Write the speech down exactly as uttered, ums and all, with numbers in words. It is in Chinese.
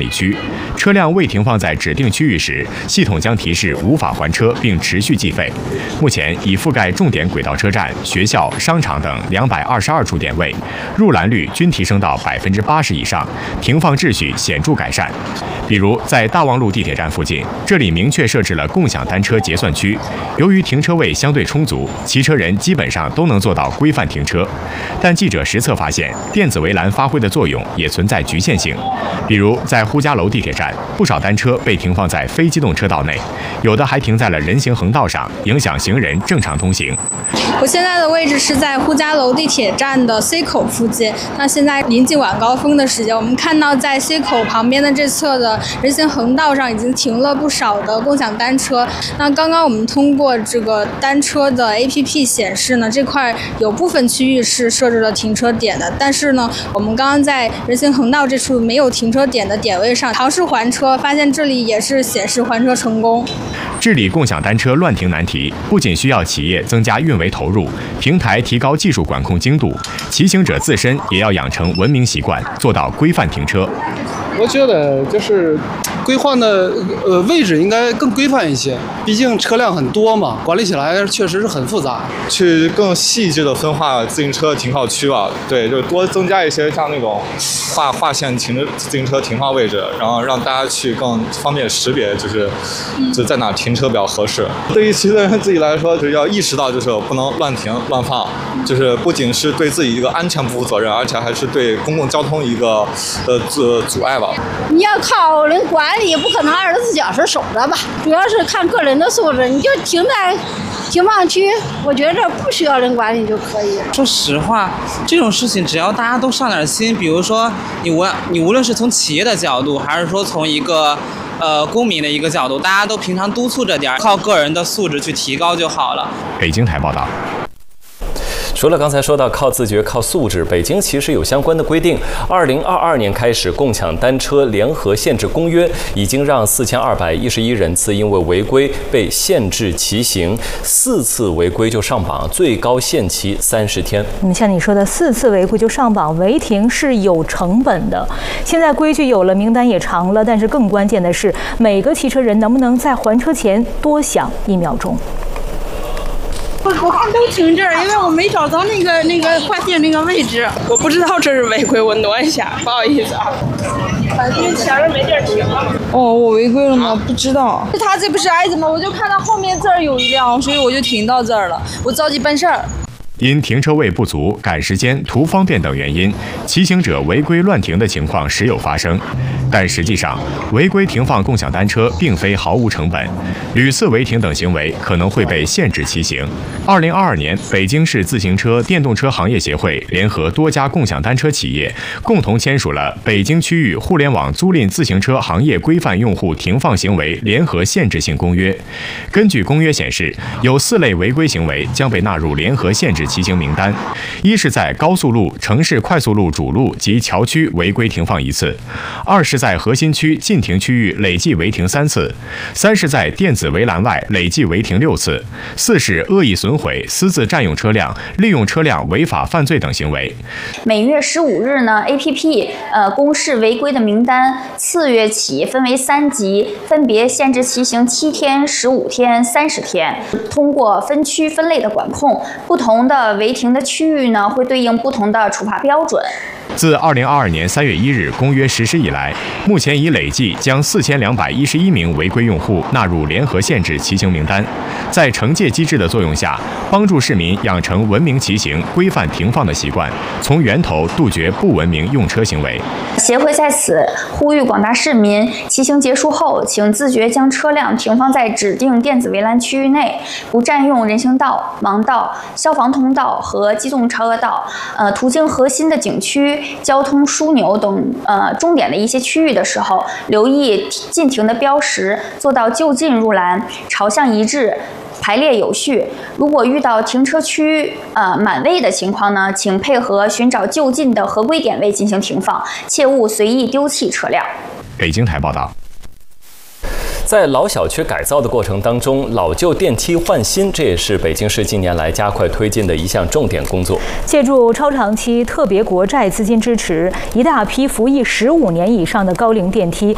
里区。车辆未停放在指定区域时，系统将提示无法还车，并持续计费。目前已覆盖重点轨道车站、学校、商场等两百二十二处点位，入栏率均提升到百分之八十以上，停放秩序显著改善。比如在大望路地铁站附近，这里明确设置了共享单车结算区，由于停车位相对充足，骑车人基本上都能做到规范停车。但记者实测发现，电子围栏发挥的作用也存在局限性。比如在呼家楼地铁站，不少单车被停放在非机动车道内，有的还停在了人行横道上，影响行人正常通行。 我现在的位置是在呼家楼地铁站的 C 口附近。那现在临近晚高峰的时间，我们看到在 C 口旁边的这侧的人行横道上已经停了不少的共享单车。那刚刚我们通过这个单车的 A P P 显示呢，这块有部分区域是设置了停车点的，但是呢，我们刚刚在人行横道这处没有停车点的点位上尝试还车，发现这里也是显示还车成功。 治理共享单车乱停难题，不仅需要企业增加运维投入，平台提高技术管控精度，骑行者自身也要养成文明习惯，做到规范停车。 我觉得就是规划的呃位置应该更规范一些，毕竟车辆很多嘛，管理起来确实是很复杂。 去更细致的分化自行车停靠区吧，对，就多增加一些像那种划划线停的自行车停放位置，然后让大家去更方便识别，就是就在哪停车比较合适。对于骑的人自己来说，就是要意识到就是不能乱停乱放，就是不仅是对自己一个安全不负责任，而且还是对公共交通一个呃阻阻碍吧。 你要靠人管理，不可能二十四小时守着吧？主要是看个人的素质，你就停在停放区，我觉着不需要人管理就可以。 说实话，这种事情只要大家都上点心，比如说你无你无论是从企业的角度，还是说从一个呃公民的一个角度，大家都平常督促着点，靠个人的素质去提高就好了。 北京台报道。 除了刚才说到靠自觉、靠素质，北京其实有相关的规定。二零二二年开始，共享单车联合限制公约已经让四千二百一十一人次因为违规被限制骑行，四次违规就上榜，最高限期三十天。 嗯，像你说的，四次违规就上榜，违停是有成本的。现在规矩有了，名单也长了，但是更关键的是，每个骑车人能不能在还车前多想一秒钟。 我我看都停这儿，因为我没找到那个那个划线那个位置，我不知道这是违规，我挪一下，不好意思啊。因为前面没地儿停了。 哦，我违规了吗？不知道。他这不是挨着吗？我就看到后面这儿有一辆，所以我就停到这儿了。我着急办事儿。 因停车位不足、赶时间、图方便等原因，骑行者违规乱停的情况时有发生。但实际上，违规停放共享单车并非毫无成本，屡次违停等行为可能会被限制骑行。二零二二年，北京市自行车电动车行业协会联合多家共享单车企业，共同签署了《北京区域互联网租赁自行车行业规范用户停放行为联合限制性公约》。根据公约显示，有四类违规行为将被纳入联合限制骑行名单：一是在高速路、城市快速路主路及桥区违规停放一次；二是在核心区禁停区域累计违停三次；三是在电子围栏外累计违停六次；四是恶意损毁、私自占用车辆、利用车辆违法犯罪等行为。 每月十五日呢 ，A P P 呃公示违规的名单，次月起分为三级，分别限制骑行七天、十五天、三十天。通过分区分类的管控，不同的违停的区域呢，会对应不同的处罚标准。 自二零二二年三月一日公约实施以来，目前已累计将四千两百一十一名违规用户纳入联合限制骑行名单。在惩戒机制的作用下，帮助市民养成文明骑行、规范停放的习惯，从源头杜绝不文明用车行为。 协会在此呼吁广大市民，骑行结束后，请自觉将车辆停放在指定电子围栏区域内，不占用人行道、盲道、消防通道和机动车道，呃，途经核心的景区、交通枢纽等呃重点的一些区域的时候，留意禁停的标识，做到就近入栏，朝向一致，排列有序。如果遇到停车区呃满位的情况呢，请配合寻找就近的合规点位进行停放，切勿随意丢弃车辆。 北京台报道。 在老小区改造的过程当中，老旧电梯换新，这也是北京市近年来加快推进的一项重点工作。 借助超长期特别国债资金支持，一大批服役十五年以上的高龄电梯